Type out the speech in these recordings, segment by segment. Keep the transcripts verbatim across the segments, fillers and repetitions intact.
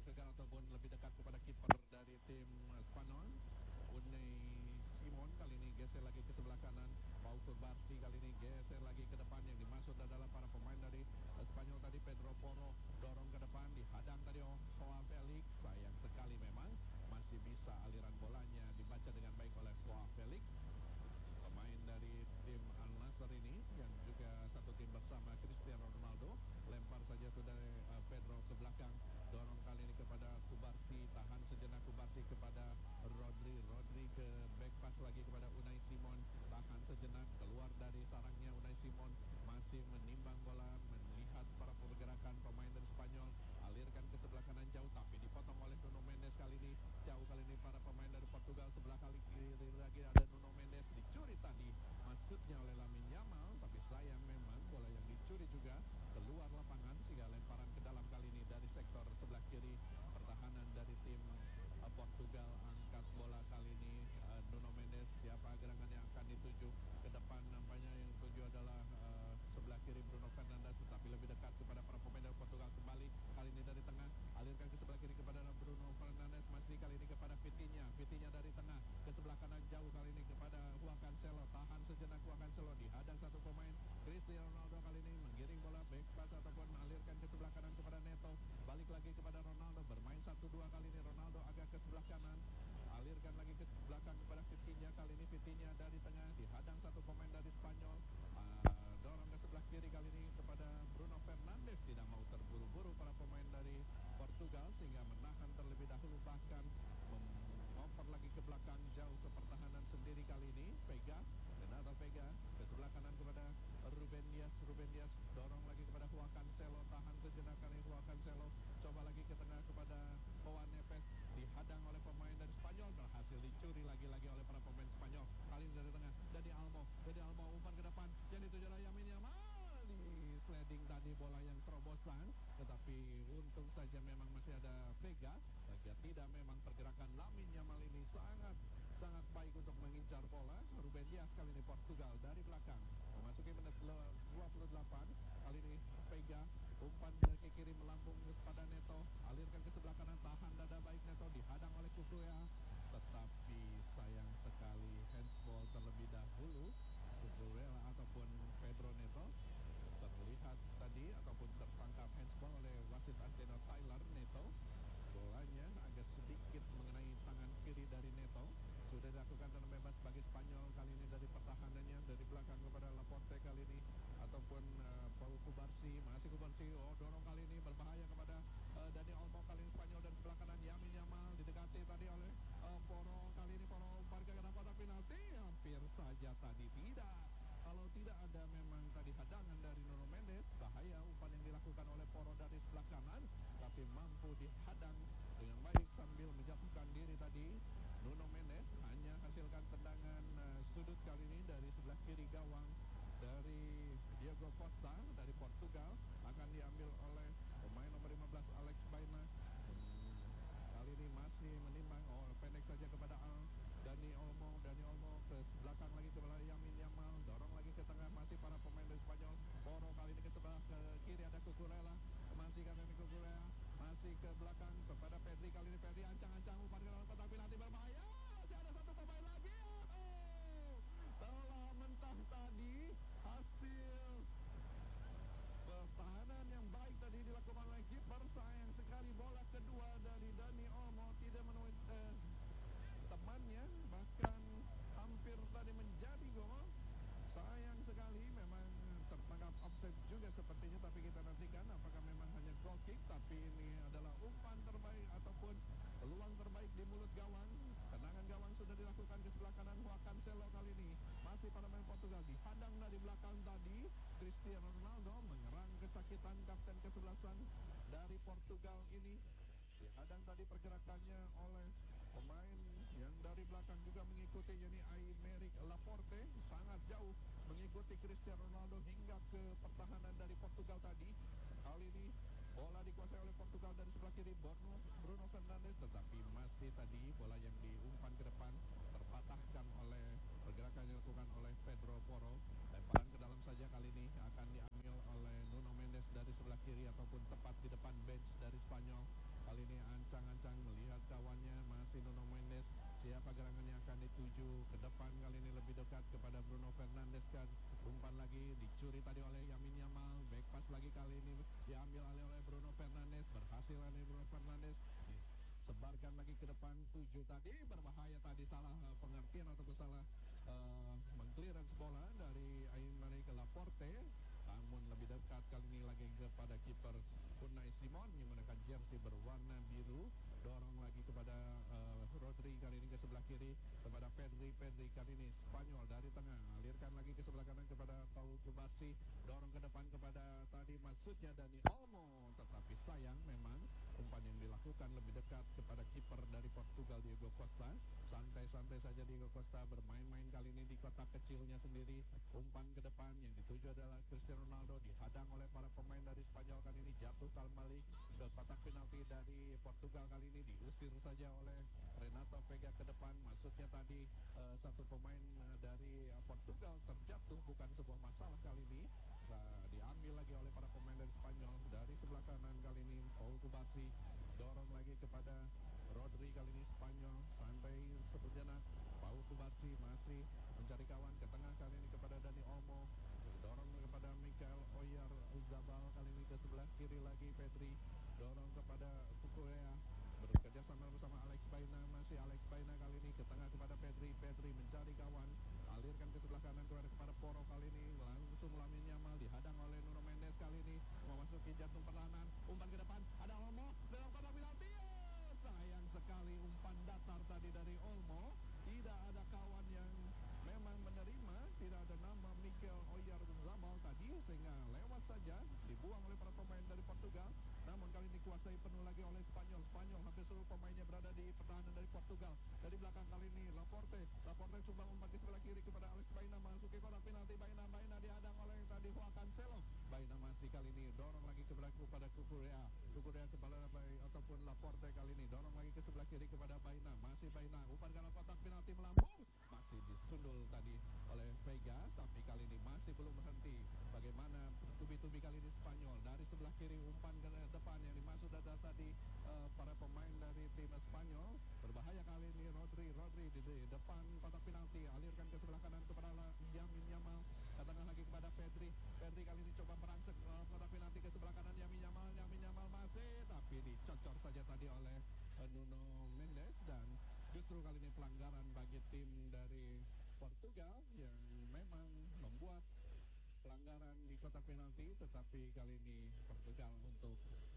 segar ataupun lebih dekat kepada kiper dari tim Spanyol. Unai Simon kali ini geser lagi ke sebelah kanan. Pau Kubarsi kali ini geser lagi ke depan. Yang dimaksud adalah para pemain dari Spanyol tadi. Pedro Porro dorong ke depan, dihadang tadi oleh Joao Felix. Sayang sekali memang masih bisa aliran bolanya dibaca dengan baik oleh Joao Felix, pemain dari tim Al Nassr ini yang juga satu tim bersama Cristiano Ronaldo. Lempar saja itu dari uh, Pedro ke belakang, dorong kali ini kepada Kubarsi, tahan sejenak Kubarsi kepada Rodri, Rodri ke back pass lagi kepada Unai Simon, tahan sejenak, keluar dari sarangnya Unai Simon, masih menimbang bola, melihat para pergerakan pemain dari Spanyol, alirkan ke sebelah kanan jauh tapi dipotong oleh Nuno Mendes kali ini. Jauh kali ini para pemain dari Portugal, sebelah kali kiri lagi ada Nuno Mendes, dicuri tadi maksudnya oleh Lamine Yamal, tapi sayang memang bola yang dicuri juga keluar lapangan sehingga lemparan ke dalam kali ini dari sektor sebelah kiri pertahanan dari tim uh, Portugal. Angkat bola kali ini uh, Nuno Mendes, siapa gerangan yang akan dituju ke depan, nampaknya yang tuju adalah uh, sebelah kiri Bruno Fernandes, tetapi lebih dekat kepada para pemain dari Portugal. Kembali kali ini dari tengah, alirkan ke sebelah kiri kepada Bruno Fernandes, masih kali ini kepada Vitinha, Vitinha dari tengah ke sebelah kanan jauh kali ini kepada Joao Cancelo, tahan sejenak Joao Cancelo, dihadang satu pemain Cristiano Ronaldo kali ini menggiring bola back pass ataupun alirkan ke sebelah kanan kepada Neto, balik lagi kepada Ronaldo, bermain satu dua kali ini Ronaldo agak ke sebelah kanan, alirkan lagi ke belakang kepada Vitinha, kali ini Vitinha dari tengah, dihadang satu pemain dari Spanyol, uh, dorong ke sebelah kiri kali ini kepada Bruno Fernandes, tidak mau terburu-buru para pemain dari Portugal sehingga menahan terlebih dahulu, bahkan mengoper lagi ke belakang jauh ke pertahanan sendiri kali ini. Vega, Renato Vega ke sebelah kanan kepada Ruben Dias, Ruben Dias dorong lagi kepada Joao Cancelo, tahan sejenak kali ini Joao Cancelo, coba lagi ke tengah kepada Joao Neves, dihadang oleh pemain dari Spanyol, berhasil dicuri lagi-lagi oleh para pemain Spanyol. Kali ini dari tengah, Dani Olmo, Dani Olmo umpan ke depan, yang dituju oleh Lamine Yamal, di sliding tadi bola yang terobosan, tetapi untung saja memang masih ada Vega. Vega tidak, memang pergerakan Lamine Yamal ini sangat sangat baik untuk mengincar bola. Ruben Dias kali ini Portugal dari belakang memasuki menit dua puluh delapan. Kali ini Vega umpan ke kiri melambung kepada Neto, alirkan ke sebelah kanan, tahan dada baik Neto, dihadang oleh Kukurea, tetapi sayang sekali handsball terlebih dahulu. Kukurea ataupun Pedro Neto terlihat tadi ataupun tertangkap handsball oleh wasit Antonio Taylor. Neto, bolanya agak sedikit mengenai tangan kiri dari Neto. Sudah dilakukan tendangan bebas bagi Spanyol kali ini dari pertahanannya, dari belakang kepada Laporte kali ini ataupun uh, Pau Kubarsi, masih Kubarsi, oh dorong kali ini berbahaya kepada uh, Dani Olmo, kali ini Spanyol dari sebelah kanan. Lamine Yamal didekati tadi oleh uh, Porro, kali ini Porro umpan ke kanan kotak penalti, hampir saja tadi tidak. Kalau tidak ada memang tadi hadangan dari Nuno Mendes, bahaya umpan yang dilakukan oleh Porro dari sebelah kanan, tapi mampu dihadang dengan baik sambil menjatuhkan diri tadi. Nuno Mendes hanya hasilkan tendangan uh, sudut kali ini dari sebelah kiri gawang dari Diego Costa dari Portugal, akan diambil oleh pemain nomor lima belas Alex Baena. Hmm, kali ini masih menimbang, oh pendek saja kepada Al Dani Olmo, Dani Olmo ke belakang lagi kepada Lamine Yamal, dorong lagi ke tengah, masih para pemain dari Spanyol. Porro kali ini ke sebelah ke kiri ada Cucurella, masih kali ini Cucurella, masih ke belakang kepada Pedri, kali ini Pedri ancang-ancang umpan ke dalam kotak penalti, berbahaya, masih ada satu pemain lagi. Oh, telah mentah tadi hasil pertahanan yang baik tadi dilakukan oleh kiper. Sayang sekali bola kedua dari Dani Olmo tidak menemui eh, temannya, bahkan hampir tadi menjadi gol. Sayang sekali, memang tertangkap offside juga sepertinya, tapi kita nantikan apakah memang hanya goal kick, tapi ini adalah umpan terbaik ataupun peluang terbaik di mulut gawang. Tendangan gawang sudah dilakukan ke sebelah kanan. Joao Cancelo kali ini masih pada main Portugal, dihadang dari belakang tadi Cristiano Ronaldo, menyerang kesakitan kapten kesebelasan dari Portugal ini. Dihadang tadi pergerakannya oleh pemain yang dari belakang juga mengikuti, yakni Aymeric Laporte, sangat jauh mengikuti Cristiano Ronaldo hingga ke pertahanan dari Portugal tadi. Kali ini bola dikuasai oleh Portugal dari sebelah kiri Bruno, Bruno Fernandes, tetapi masih tadi bola yang diumpan ke depan terpatahkan oleh pergerakan yang dilakukan oleh Pedro Porro. Lemparan ke dalam saja kali ini akan diambil oleh Nuno Mendes dari sebelah kiri ataupun tepat di depan bench dari Spanyol. Kali ini masih Nuno Mendes. Siapa gerangan yang akan dituju ke depan kali ini lebih dekat kepada Bruno Fernandes kan. Umpan lagi dicuri tadi oleh Yamin Yamal. Back pass lagi kali ini diambil alih oleh Bruno Fernandes. Berhasil oleh Bruno Fernandes. Sebarkan lagi ke depan tujuh tadi berbahaya tadi salah uh, pengertian ataupun salah uh, mengclearance bola dari Aymeric Laporte. Namun lebih dekat kali ini lagi kepada kiper Unai Simon yang menggunakan jersey berwarna biru. Dorong lagi kepada uh, Rodri kali ini ke sebelah kiri kepada Pedri. Pedri kali ini Spanyol dari tengah alirkan lagi ke sebelah kanan kepada Paul Kubasi. Dorong ke depan kepada tadi maksudnya Dani Olmo, tetapi sayang memang umpan yang dilakukan lebih dekat kepada kiper dari Portugal Diego Costa. Santai-santai saja Diego Costa bermain-main kali ini di kotak kecilnya sendiri. Umpan ke depan yang dituju adalah Cristiano Ronaldo, dihadang oleh para pemain dari Spanyol kali ini, jatuh kembali ke kotak penalti dari Portugal kali ini, diusir saja oleh Renato Vega ke depan. Maksudnya tadi uh, satu pemain uh, dari uh, Portugal terjatuh, bukan sebuah masalah kali ini. Nah, diambil lagi oleh para pemain dari Spanyol dari sebelah kanan kali ini. Paul Kubasi dorong lagi kepada Rodri kali ini Spanyol, santai sejenak. Paul Kubasi masih mencari kawan ke tengah kali ini kepada Dani Olmo, dorong kepada Mikel Oyarzabal kali ini ke sebelah kiri lagi Pedri, dorong kepada Cucurella, bekerja sama bersama Alex Baena, masih Alex Baena kali ini ke tengah kepada Pedri. Pedri mencari kawan, alirkan ke sebelah kanan kepada kepada Poro kali ini, langsung Lamine Yamal dihadang oleh Nuno Mendes kali ini, memasuki jantung perlawanan. Umpan ke depan, ada Olmo dalam kotak penalti. Sayang sekali umpan datar tadi dari Olmo, tidak ada kawan yang memang menerima, tidak ada nama Mikel Oyarzabal tadi, sehingga lewat saja, dibuang oleh para pemain dari Portugal. Namun kali ini dikuasai penuh lagi oleh Spanyol. Spanyol hampir seluruh pemainnya berada di pertahanan dari Portugal. Dari belakang kali ini Laporte, Laporte coba umpan ke sebelah kiri kepada Alex Baena, masuki kotak penalti. Baena, Baena dihadang oleh tadi Joao Cancelo. Baena masih kali ini dorong lagi ke belakang kepada Cucurella. Cucurella kepada ataupun Laporte kali ini dorong lagi ke sebelah kiri kepada Baena, masih Baena, umpan ke dalam kotak penalti melambung, masih disundul tadi oleh Vega, tapi kali ini masih belum berhenti. Bagaimana tubi-tubi kali ini Spanyol dari sebelah kiri, umpan ke depan yang dimaksud ada tadi uh, para pemain dari tim Spanyol. Berbahaya kali ini Rodri, Rodri di, di depan kotak penalti, alirkan ke sebelah kanan kepada Yamin Yamal, datangkan lagi kepada Pedri. Pedri kali ini coba merangsek uh, kotak penalti ke sebelah kanan Yamin Yamal, Yamin Yamal masih, tapi dicocor saja tadi oleh uh, Nuno Mendes, dan justru kali ini pelanggaran bagi tim dari Portugal yang memang membuat pelanggaran di kotak penalti, tetapi kali ini Portugal untuk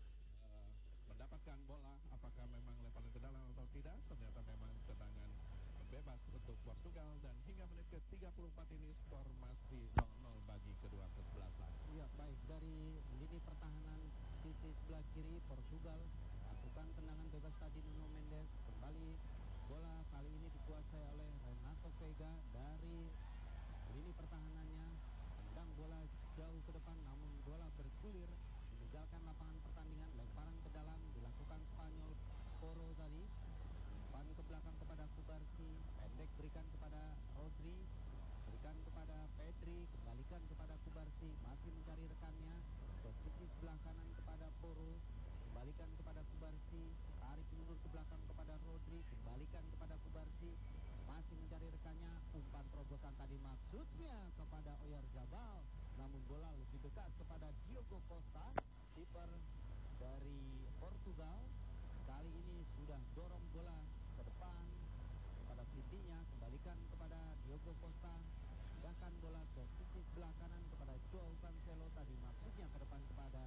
uh, mendapatkan bola, apakah memang lemparan ke dalam atau tidak, ternyata memang tendangan bebas untuk Portugal, dan hingga menit ke tiga puluh empat ini skor masih nol nol bagi kedua kesebelasan. Ya, baik, dari lini pertahanan sisi sebelah kiri Portugal lakukan tendangan bebas tadi Nuno Mendes, kembali bola kali ini dikuasai oleh Renato Vega. Dari lini pertahanannya tendang bola jauh ke depan, namun bola bergulir meninggalkan lapangan pertandingan. Lemparan ke dalam dilakukan Spanyol, Poro tadi, umpan ke belakang kepada Kubarsi, pendek berikan kepada Rodri, berikan kepada Pedri, kembalikan kepada Kubarsi, masih mencari rekannya ke sisi sebelah kanan kepada Poro, kembalikan kepada Kubarsi, tarik mundur ke belakang kepada Rodri, kembalikan kepada Kubarsi, masih mencari rekannya. Umpan terobosan tadi maksudnya kepada Oyarzabal, namun bola lebih dekat kepada Diogo Costa, kiper dari Portugal. Kali ini sudah dorong bola ke depan kepada Vitinya, kembalikan kepada Diogo Costa, pindahkan bola ke sisi sebelah kanan kepada Joao Cancelo, tadi maksudnya ke depan kepada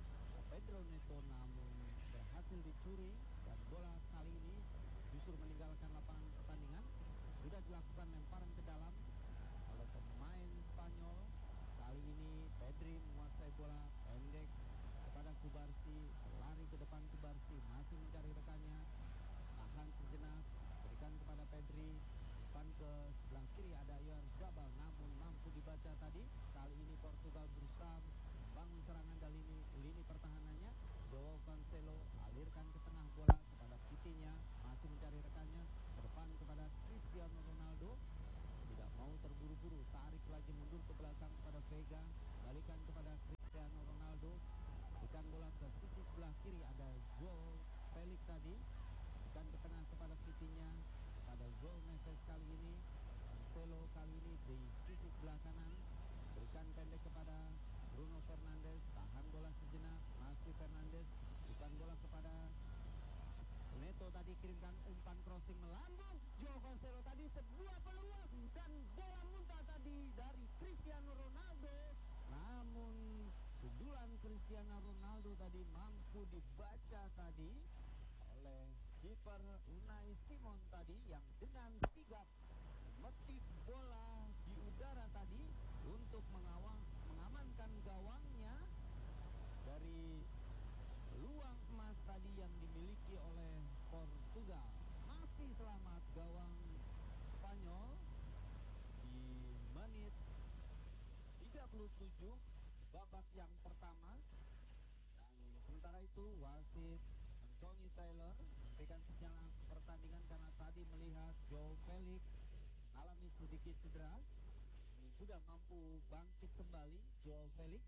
Pedro Neto, namun berhasil dicuri, dan bola kali ini justru meninggalkan lapangan pertandingan. Sudah dilakukan lemparan ke dalam oleh pemain Spanyol. Kali ini Pedri menguasai bola, pendek kepada Kubarsi, lari ke depan Kubarsi, masih mencari rekannya, tahan sejenak, berikan kepada Pedri, umpan ke sebelah kiri ada Oyarzabal, namun mampu dibaca tadi. Kali ini Portugal berusaha membangun serangan dari lini, lini pertahanannya. Joao Cancelo alirkan ke tengah bola kepada Vitinya, masih mencari rekannya, ke depan kepada Cristiano Ronaldo, tidak mau terburu-buru, tarik lagi mundur ke belakang kepada Vega, balikan kepada Cristiano Ronaldo, berikan bola ke sisi sebelah kiri ada Joao Felix tadi, berikan ke tengah kepada Vitinha, pada João Neves kali ini, Cancelo kali ini di sisi sebelah kanan, berikan pendek kepada Bruno Fernandes, tahan bola sejenak, masih Fernandes, berikan bola kepada Neto, tadi kirimkan umpan crossing melambung, João Cancelo tadi sebuah peluang dan bola muntah tadi dari Cristiano Ronaldo, namun sundulan Cristiano Ronaldo tadi mampu dibaca tadi oleh kiper Unai Simon tadi, yang dengan sigap memetik bola di udara tadi untuk mengawal, mengamankan gawangnya dari peluang emas tadi yang dimiliki oleh Portugal. Masih selamat gawang Spanyol di menit tiga puluh tujuh babak yang pertama. Dan sementara itu wasit Anthony Taylor memberikan sinyal pertandingan karena tadi melihat João Felix alami sedikit cedera. Ini sudah mampu bangkit kembali João Felix.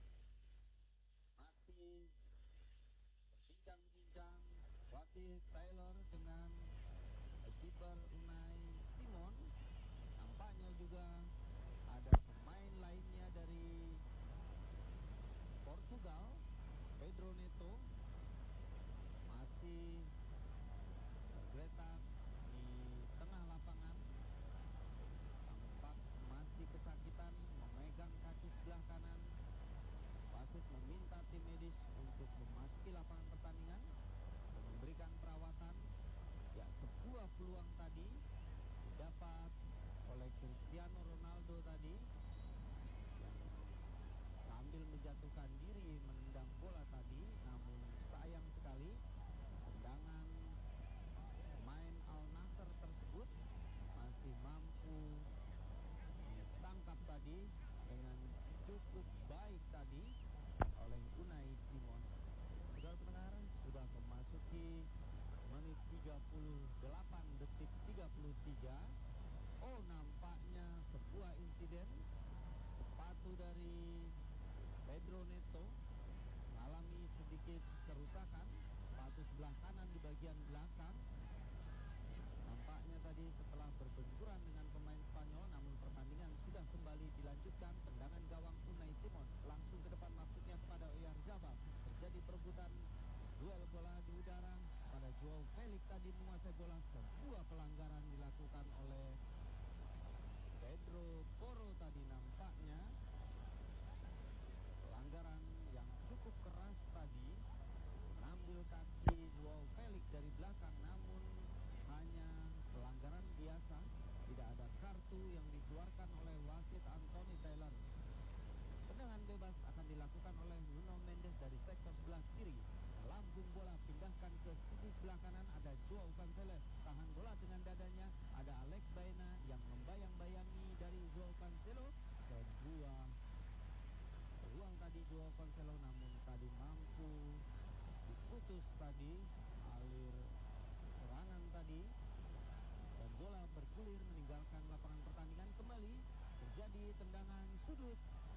Masih berbincang-bincang wasit Taylor dengan kiper Unai Simon. Nampaknya juga ada pemain lainnya dari Portugal, Pedro Neto, masih tergeletak di tengah lapangan. Tampak masih kesakitan, memegang kaki sebelah kanan. Wasit meminta tim medis untuk memasuki lapangan pertandingan dan memberikan perawatan. Ya, sebuah peluang tadi didapat oleh Cristiano Ronaldo tadi, yang sambil menjatuhkan diri menendang bola tadi, namun sayang sekali tendangan pemain Al Nassr tersebut masih mampu ditangkap tadi dengan cukup baik tadi oleh Unai Simon. Saudara pendengar, sudah memasuki menit tiga puluh delapan detik tiga puluh tiga. Oh, nampaknya sebuah insiden sepatu dari Pedro Neto mengalami sedikit kerusakan, sepatu sebelah kanan di bagian belakang. Nampaknya tadi setelah berbenturan dengan pemain Spanyol, namun pertandingan sudah kembali dilanjutkan. Tendangan gawang Unai Simon langsung ke depan, maksudnya kepada Oyarzabal. Terjadi perebutan duel bola di udara pada João Felix tadi menguasai bola. Sebuah pelanggaran dilakukan oleh Pedro Porro tadi, nampaknya pelanggaran yang cukup keras tadi, mengambil kaki João Felix dari belakang, namun hanya pelanggaran biasa, tidak ada kartu yang dikeluarkan oleh wasit Anthony Taylor. Tendangan bebas akan dilakukan oleh Nuno Mendes dari sektor sebelah kiri. Lambung bola pindahkan ke sisi sebelah kanan, ada João Cancelo, tahan bola dengan dadanya, ada Alex Baena yang membayang-bayangi dari João Cancelo. Sebuah peluang tadi João Cancelo, namun tadi mampu diputus tadi alir serangan tadi, dan bola bergulir meninggalkan lapangan pertandingan. Kembali terjadi tendangan sudut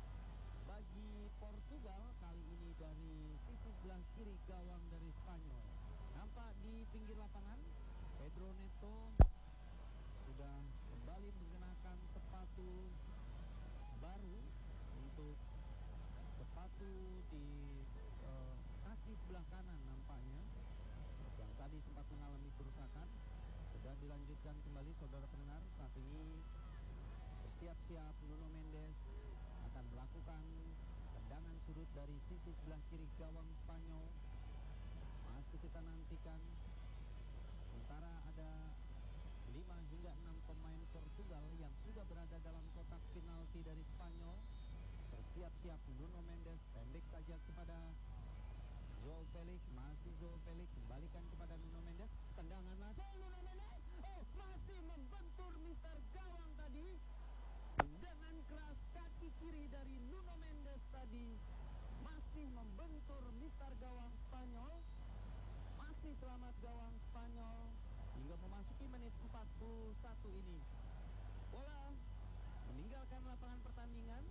bagi Portugal, kali ini dari sisi sebelah kiri gawang dari Spanyol. Nampak di pinggir lapangan Pedro Neto sudah kembali menggunakan sepatu baru untuk sepatu di uh, kaki sebelah kanan nampaknya, yang tadi sempat mengalami kerusakan. Sudah dilanjutkan kembali, saudara pendengar. Saat ini bersiap-siap Nuno Mendes akan melakukan tendangan sudut dari sisi sebelah kiri gawang Spanyol. Masih kita nantikan. Sementara ada lima hingga enam pemain Portugal yang sudah berada dalam kotak penalti dari Spanyol. Bersiap-siap Nuno Mendes, pendek saja kepada João Felix, masih João Felix, kembalikan kepada Nuno Mendes, tendangan langsung Nuno Mendes, oh masih membentur mister gawang tadi. Tendangan keras kaki kiri dari Nuno Mendes tadi masih membentur mister gawang Spanyol. Masih selamat gawang Spanyol hingga memasuki menit empat puluh satu ini. Bola meninggalkan lapangan pertandingan,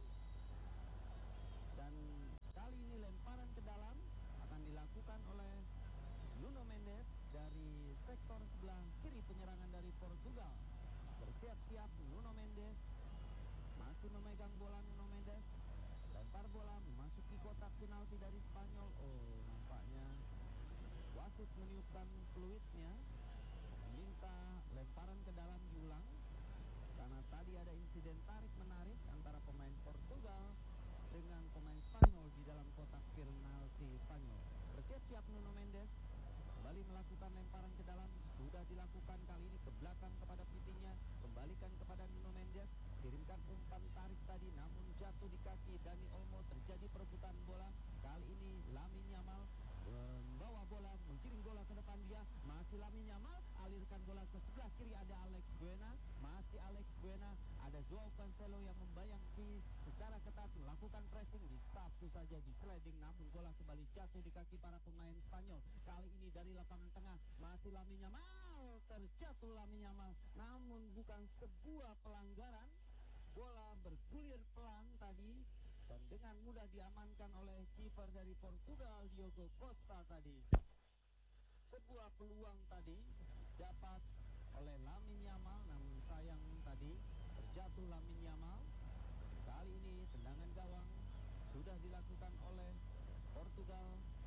dan kali ini lemparan ke dalam akan dilakukan oleh Nuno Mendes. Dan dari sektor sebelah kiri penyerangan dari Portugal. Bersiap-siap Nuno Mendes, masih memegang bola Nuno Mendes, lempar bola memasuki kotak penalti dari Spanyol. Oh, nampaknya wasit meniupkan fluidnya, minta lemparan ke dalam diulang karena tadi ada insiden tarik menarik antara pemain Portugal dengan pemain Spanyol di dalam kotak penalti Spanyol. Bersiap-siap Nuno Mendes kembali melakukan lemparan ke dalam, sudah dilakukan kali ini ke belakang kepada Vitinha, kembalikan kepada Nuno Mendes, kirimkan umpan tarik tadi namun jatuh di kaki Dani Olmo, terjadi perebutan bola. Kali ini Lamine Yamal membawa bola, menggiring bola ke depan dia, masih Lamine Yamal, alirkan bola ke sebelah kiri, ada Alex Buena, masih Alex Buena, ada Joao Cancelo yang membayangi secara ketat, melakukan pressing, disapu saja di sliding, namun bola kembali jatuh di kaki para pemain Spanyol. Kali ini dari lapangan tengah, masih Lamine Yamal, terjatuh Lamine Yamal, namun bukan sebuah pelanggaran, bola bergulir pelan tadi dan dengan mudah diamankan oleh kiper dari Portugal Diogo Costa tadi. Sebuah peluang tadi dapat oleh Lamine Yamal, namun sayang tadi terjatuh Lamine Yamal. Kali ini tendangan gawang sudah dilakukan oleh Portugal.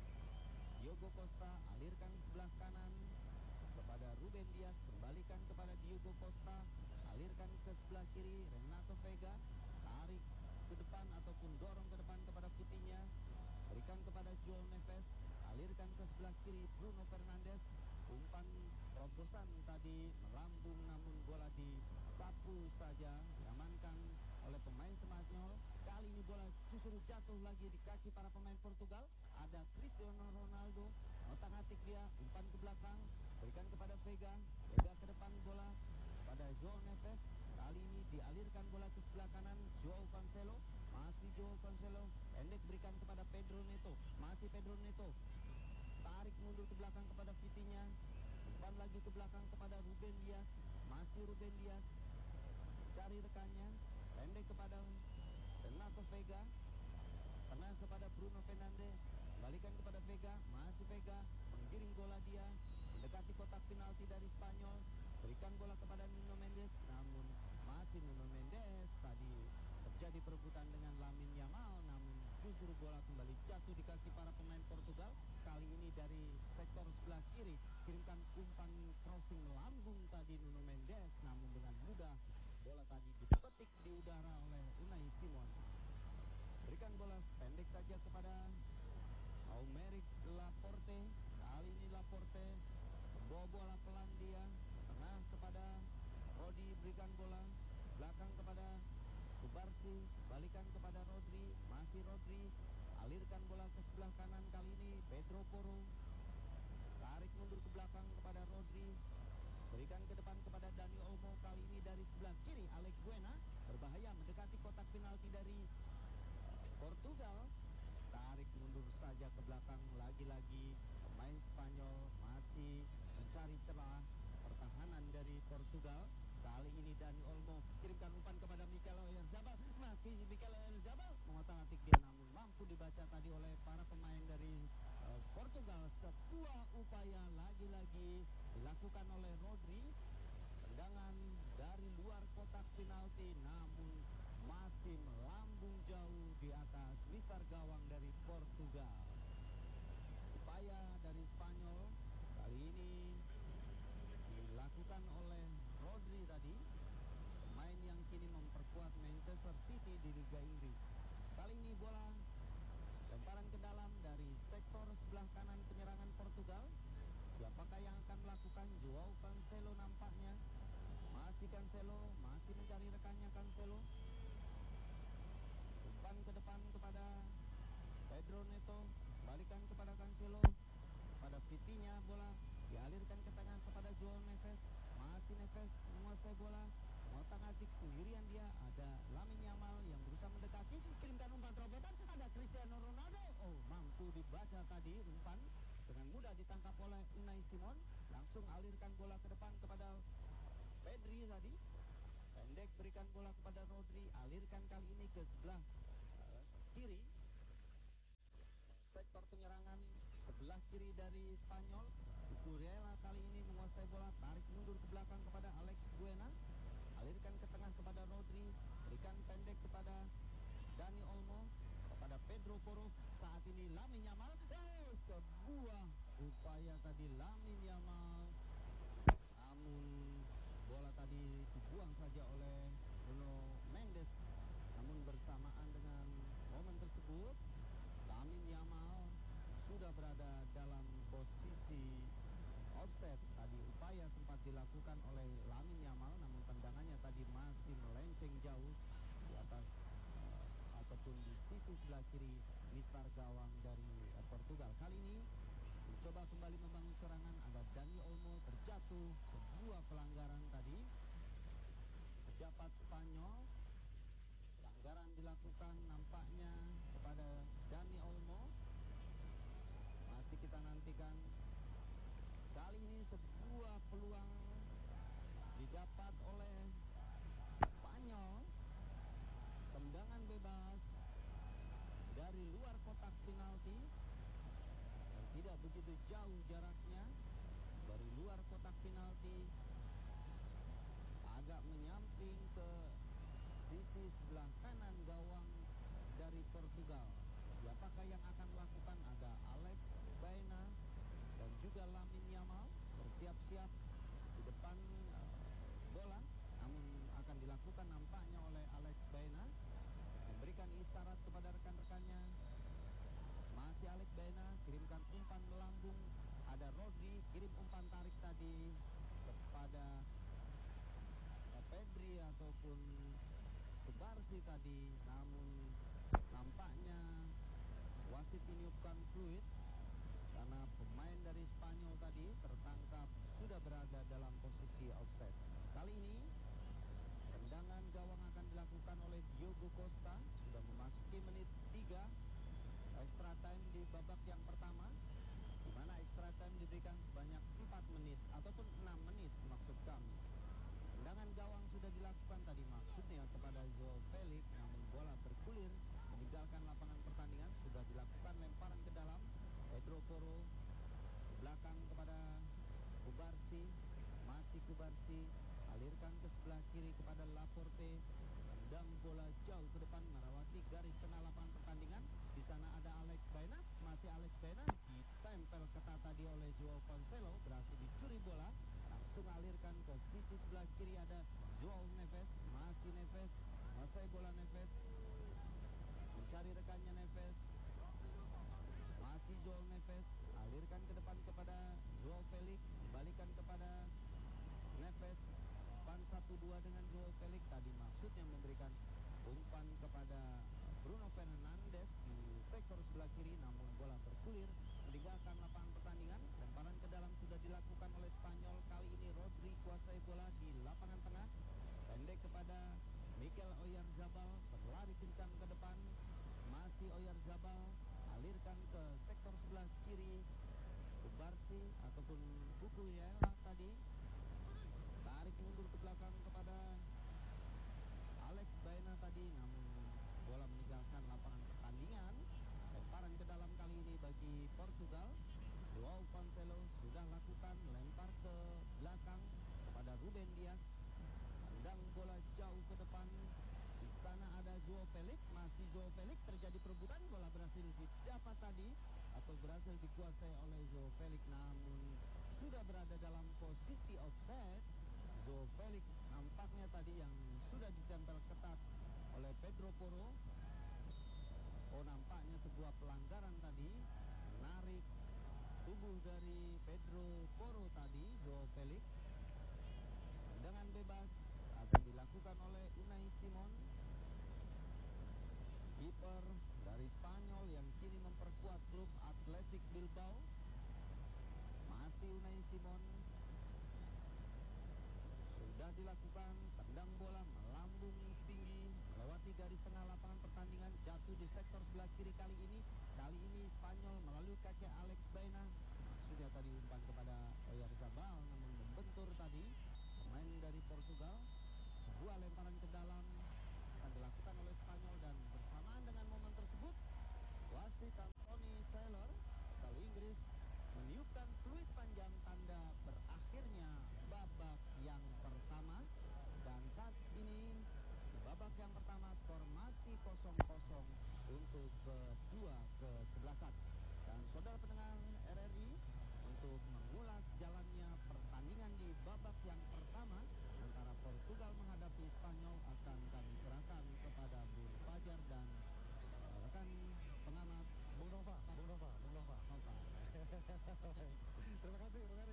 Diogo Costa alirkan sebelah kanan kepada Ruben Dias, kembalikan kepada Diogo Costa, alirkan ke sebelah kiri Renato Vega, tarik ke depan ataupun dorong ke depan kepada Vitinha, berikan kepada Joao Neves, alirkan ke sebelah kiri Bruno Fernandes, umpan terobosan tadi melambung namun bola disapu saja, diamankan oleh pemain Spanyol. Kali ini bola justru jatuh lagi di kaki para pemain Portugal, ada Cristiano Ronaldo, otak-atik dia, umpan ke belakang, berikan kepada Vega, Vega ke depan bola pada Joao Neves. Kali ini dialirkan bola ke sebelah kanan Joao Cancelo, masih Joao Cancelo, pendek berikan kepada Pedro Neto, masih Pedro Neto, tarik mundur ke belakang kepada Vitinha, umpan lagi ke belakang kepada Ruben Dias, masih Ruben Dias, cari rekannya, pendek kepada Renato Vega, tengah kepada Bruno Fernandes, kembalikan kepada Vega, masih Vega, menggiring bola dia, mendekati kotak penalti dari Spanyol, berikan bola kepada Nuno Mendes, namun masih Nuno Mendes, tadi terjadi perebutan dengan Lamine Yamal, namun justru bola kembali jatuh di kaki para pemain Portugal. Kali ini dari sektor sebelah kiri, kirimkan umpan crossing melambung tadi Nuno Mendes, namun dengan mudah bola tadi dipetik di udara oleh Unai Simon. Berikan bola pendek saja kepada Aymeric Laporte, kali ini Laporte membawa bola pelan dia, tengah kepada Rodi, berikan bola belakang kepada Kubarsi, balikan kepada Rodri, masih Rodri, alirkan bola ke sebelah kanan, kali ini Pedro Porro, tarik mundur ke belakang kepada Rodri, berikan ke depan kepada Dani Olmo, kali ini dari sebelah kiri Alex Buena, berbahaya mendekati kotak penalti dari Portugal, tarik mundur saja ke belakang, lagi-lagi pemain Spanyol masih mencari celah pertahanan dari Portugal. Kali ini Dani Olmo kirimkan umpan kepada Mikel Oyarzabal, mati Mikel Oyarzabal mengotak-atik dia, namun mampu dibaca tadi oleh para pemain dari uh, Portugal. Sebuah upaya lagi-lagi dilakukan oleh Rodri, tendangan dari luar kotak penalti namun masih melambung jauh di atas misar gawang dari Portugal. Upaya dari Spanyol kali ini dilakukan oleh Rodri tadi, pemain yang kini memperkuat Manchester City di Liga Inggris. Kali ini bola lemparan ke dalam dari sektor sebelah kanan penyerangan Portugal. Siapakah yang akan melakukan? Joao Cancelo nampaknya. Masih Cancelo, masih mencari rekannya Cancelo. Umpan ke depan kepada Pedro Neto, balikan kepada Cancelo, pada Vitinha, bola dialirkan ke tengah kepada Joao Neves, masih Neves menguasai bola, ngotak-atik sendirian dia, ada Lamine Yamal yang berusaha mendekati, kirimkan umpan terobosan, ada Cristiano Ronaldo, oh mampu dibaca tadi umpan, dengan mudah ditangkap oleh Unai Simon, langsung alirkan bola ke depan kepada Pedri tadi, pendek berikan bola kepada Rodri, alirkan kali ini ke sebelah uh, kiri, sektor penyerangan sebelah kiri dari Spanyol, Cucurella kali ini menguasai bola, tarik mundur ke belakang kepada Alex Buena, alirkan ke tengah kepada Rodri, berikan pendek kepada Dani Olmo, kepada Pedro Porro. Saat ini Lamine Yamal, oh, sebuah upaya tadi Lamine Yamal, namun bola tadi dibuang saja oleh Bruno Mendes. Namun bersamaan dengan momen tersebut, Lamine Yamal sudah berada dalam posisi offset. Tadi upaya sempat dilakukan oleh Lamine Yamal, namun tendangannya tadi masih melenceng jauh di atas uh, ataupun di sisi sebelah kiri mistar gawang dari uh, Portugal. Kali ini mencoba kembali membangun serangan, ada Dani Olmo terjatuh, sebuah pelanggaran tadi. Pejabat Spanyol, pelanggaran dilakukan nampaknya kepada Dani Olmo. Masih kita nantikan. Kali ini sebuah peluang didapat oleh Spanyol, tendangan bebas dari luar kotak penalti dan tidak begitu jauh jaraknya dari luar kotak penalti, agak menyamping ke sisi sebelah kanan gawang dari Portugal. Siapakah yang akan melakukan? Ada Alex Baena dan juga Lamine Yamal bersiap-siap di depan uh, bola, namun akan dilakukan nampaknya oleh Alex Baena, memberikan isyarat kepada rekan-rekannya. Masih Alex Baena kirimkan umpan melambung, ada Rodri kirim umpan tarik tadi kepada uh, Pedri ataupun Kubarsi tadi, namun nampaknya wasit meniupkan fluid karena pemain dari Spanyol tadi tertangkap sudah berada dalam posisi offside. Kali ini tendangan gawang akan dilakukan oleh Diogo Costa. Sudah memasuki menit tiga extra time di babak yang pertama, di mana extra time diberikan sebanyak empat menit ataupun enam menit maksud kami. Tendangan gawang sudah dilakukan tadi maksudnya kepada Joao Felix, namun bola bergulir meninggalkan lapangan pertandingan. Sudah dilakukan lemparan ke dalam, Pedro Porro belakang kepada Kubarsi, masih Kubarsi, alirkan ke sebelah kiri kepada Laporte, tendang bola jauh ke depan melewati garis tengah lapangan pertandingan. Di sana ada Alex Baena, masih Alex Baena ditempel ketat tadi oleh Joao Cancelo, berhasil dicuri bola, langsung alirkan ke sisi sebelah kiri, ada Joao Neves, masih Neves, masih bola Neves, mencari rekannya Neves, masih Joao Neves, alirkan ke depan kepada Joao Felix, kembalikan kepada Neves, umpan satu dua dengan Joao Felix, tadi maksudnya memberikan umpan kepada Bruno Fernandes di sektor sebelah kiri, namun bola bergulir meninggalkan lapangan pertandingan. Lemparan ke dalam sudah dilakukan oleh Spanyol. Kali ini Rodri kuasai bola di lapangan tengah, pendek kepada Mikel Oyarzabal, berlari kencang ke depan, masih Oyarzabal, alirkan ke sektor sebelah kiri, Kubarsi ataupun Cucurella tadi, tarik mundur ke belakang kepada Alex Baena tadi, namun bola meninggalkan lapangan pertandingan. Lemparan ke dalam kali ini bagi Portugal, Joao Cancelo sudah lakukan lempar ke belakang kepada Ruben Dias, tendang bola jauh ke depan. Di sana ada Joao Felix, masih Joao Felix, terjadi perebutan, bola berhasil didapat tadi atau berhasil dikuasai oleh Joao Felix, namun sudah berada dalam posisi offside. Joao Felix nampaknya tadi yang sudah ditempel ketat oleh Pedro Porro. Oh, nampaknya sebuah pelanggaran tadi, menarik tubuh dari Pedro Porro tadi, Joao Felix. Tendangan bebas akan dilakukan oleh Unai Simon, kiper dari Spanyol yang kini memperkuat klub Athletic Bilbao. Masih Unai Simon, sudah dilakukan, tendang bola melambung tinggi melewati garis tengah lapangan pertandingan, jatuh di sektor sebelah kiri. Kali ini kali ini Spanyol melalui kaki Alex Baena, sudah tadi umpan kepada Oyarzabal, namun membentur tadi pemain dari Portugal. Sebuah lemparan ke dalam akan dilakukan oleh Spanyol, dan bersamaan dengan momen tersebut wasit Anthony Taylor asal Inggris meniupkan fluid panjang tanda berakhirnya babak yang pertama. Dan saat ini di babak yang pertama skor masih kosong kosong untuk kedua kesebelasan. Dan saudara pendengar R R I, untuk mengulas jalannya pertandingan di babak yang pertama antara Portugal menghadapi Spanyol akan kami serahkan kepada Bung Fajar dan uh, rekan pengamat Bung Nova, Bung Nova, Bung Nova. Nova. Terima kasih, Bung